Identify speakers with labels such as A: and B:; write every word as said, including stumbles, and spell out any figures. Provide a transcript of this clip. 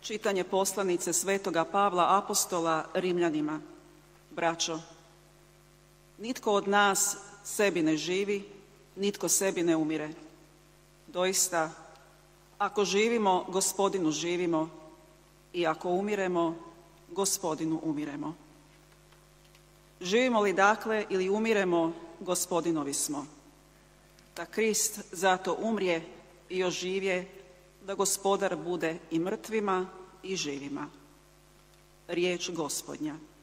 A: Čitanje poslanice svetoga Pavla apostola Rimljanima. Braćo, nitko od nas sebi ne živi, nitko sebi ne umire. Doista, ako živimo, Gospodinu živimo, i ako umiremo, Gospodinu umiremo. Živimo li dakle ili umiremo, Gospodinovi smo. Da Krist zato umrije i oživje, da Gospodar bude i mrtvima i živima. Riječ Gospodnja.